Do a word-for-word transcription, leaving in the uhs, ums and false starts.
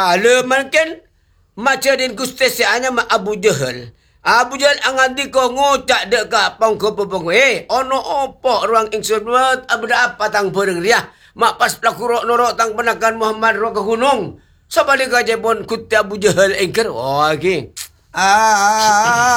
Ala man kan macam din kustesi anya ma Abu Jahal. Abu Jahal angan di ko ngucak dek ka pang ko popong. Eh, ono opo ruang ingsun wat abda apa tang pereng dia. Mak pas pelakuro norok tang penakan Muhammad ro ke gunung. Sabali ka jebon kut Abu Jahal engker. Oh, okay. Ah, ah, ah.